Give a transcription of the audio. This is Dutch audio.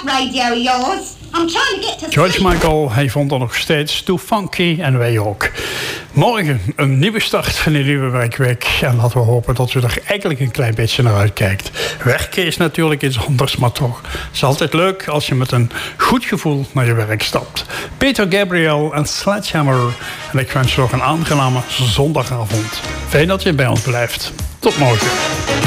that radio of yours. I'm trying to get to George sleep. Michael, hij vond dat nog steeds too funky en wij ook. Morgen een nieuwe start van een nieuwe werkweek. En laten we hopen dat u er eigenlijk een klein beetje naar uitkijkt. Werken is natuurlijk iets anders, maar toch. Het is altijd leuk als je met een goed gevoel naar je werk stapt. Peter Gabriel en Sledgehammer. En ik wens je nog een aangename zondagavond. Fijn dat je bij ons blijft. Tot morgen.